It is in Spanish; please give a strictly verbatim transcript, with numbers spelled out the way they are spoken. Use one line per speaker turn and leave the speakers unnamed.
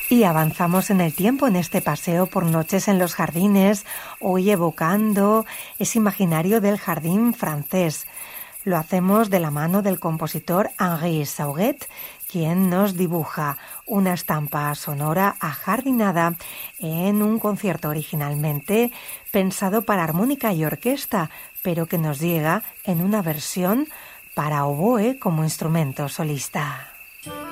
Y avanzamos en el tiempo en este paseo por noches en los jardines, hoy evocando ese imaginario del jardín francés. Lo hacemos de la mano del compositor Henri Sauguet, quien nos dibuja una estampa sonora ajardinada en un concierto originalmente pensado para armónica y orquesta, pero que nos llega en una versión para oboe como instrumento solista.